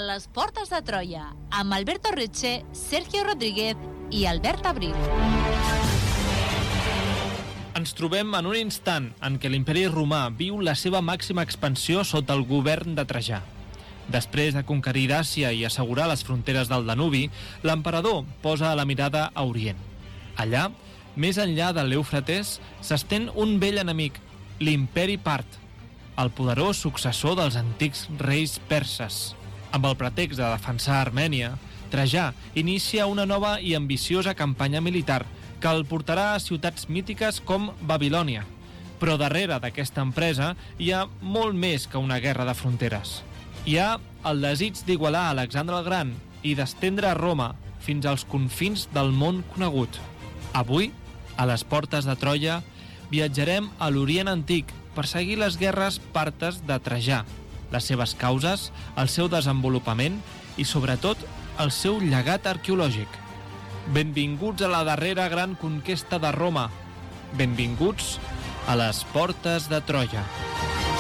les portes de Troia, amb Alberto Reche, Sergio Rodríguez i Albert Abril. Ens trobem en un instant en què l'imperi romà viu la seva màxima expansió sota el govern de Trajà. Després de conquerir Àsia i assegurar les fronteres del Danubi, l'emperador posa la mirada a Orient. Allà, més enllà de l'Eufrates, s'estén un vell enemic, l'imperi part, el poderós successor dels antics reis perses. Amb el pretext de defensar Armènia, Trajà inicia una nova i ambiciosa campanya militar que el portarà a ciutats mítiques com Babilònia. Però darrere d'aquesta empresa hi ha molt més que una guerra de fronteres. Hi ha el desig d'igualar Alexandre el Gran i d'estendre Roma fins als confins del món conegut. Avui, a les portes de Troia, viatjarem a l'Orient Antic per seguir les guerres partes de Trajà, les seves causes, el seu desenvolupament i, sobretot, el seu llegat arqueològic. Benvinguts a la darrera gran conquesta de Roma. Benvinguts a les portes de Troia.